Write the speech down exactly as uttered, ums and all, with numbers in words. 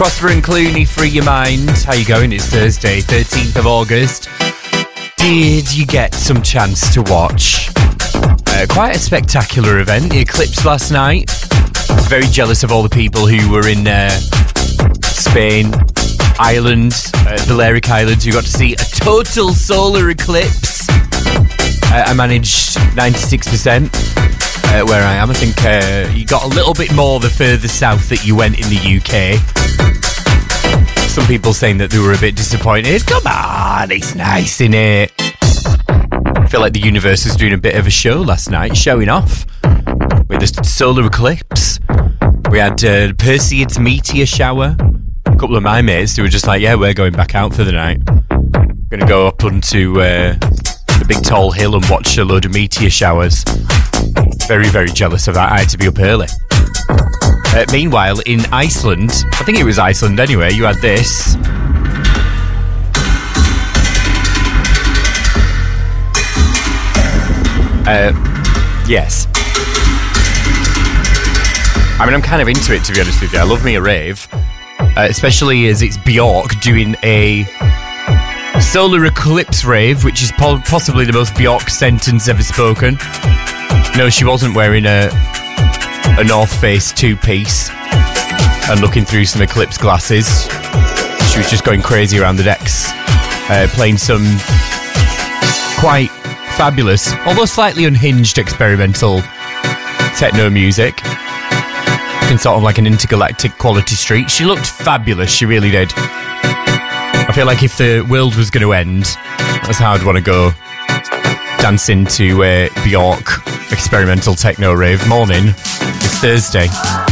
Prosper and Clooney, Free Your Mind. How you going? It's Thursday, thirteenth of August. Did you get some chance to watch uh, quite a spectacular event, the eclipse last night? Very jealous of all the people who were in uh, Spain, Ireland, uh, the Balearic Islands, who got to see a total solar eclipse. Uh, I managed ninety-six percent uh, where I am. I think uh, you got a little bit more the further south that you went in the U K. Some people saying that they were a bit disappointed. Come on, it's nice, innit? I feel like the universe was doing a bit of a show last night, showing off with the solar eclipse. We had uh, Perseids meteor shower. A couple of my mates who were just like, yeah, we're going back out for the night. Going to go up onto uh, the big tall hill and watch a load of meteor showers. Very, very jealous of that. I had to be up early. Uh, meanwhile, in Iceland, I think it was Iceland anyway, you had this. Uh, yes. I mean, I'm kind of into it, to be honest with you. I love me a rave, uh, especially as it's Bjork doing a solar eclipse rave, which is po- possibly the most Bjork sentence ever spoken. No, she wasn't wearing a... a North Face two-piece and looking through some eclipse glasses. She was just going crazy around the decks, uh, playing some quite fabulous, although slightly unhinged experimental techno music in sort of like an intergalactic quality street. She looked fabulous, she really did. I feel like if the world was going to end, that's how I'd want to go. Dancing to uh, Bjork experimental techno rave. Morning. It's Thursday.